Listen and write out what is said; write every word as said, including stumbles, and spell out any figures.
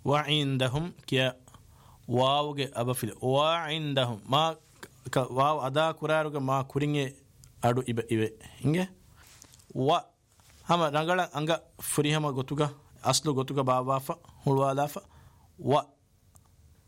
وعندهم كيا واو ಗೆ ಅಬಫಿಲ್ وعندهم ما ವಾವ್ ಅದಾ ಕುರಾರುಗ ಮಾ ಕುರಿಂಗೆ ಅಡು ಇಬೆ ಇವೆ ಹಿಂಗೆ ವ ಹಮ ರಂಗಳ ಅಂಗ ಫುರಿಹಮ ಗೊತುಗ ಅಸ್ಲು ಗೊತುಗ ಬಾವಾಫ ಹುಳವಾಲಾಫ ವ